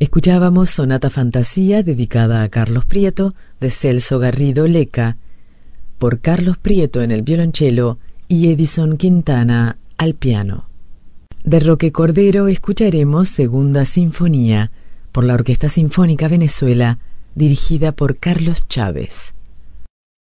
Escuchábamos Sonata Fantasía dedicada a Carlos Prieto de Celso Garrido Leca, por Carlos Prieto en el violonchelo y Edison Quintana al piano. De Roque Cordero escucharemos Segunda Sinfonía por la Orquesta Sinfónica Venezuela, dirigida por Carlos Chávez.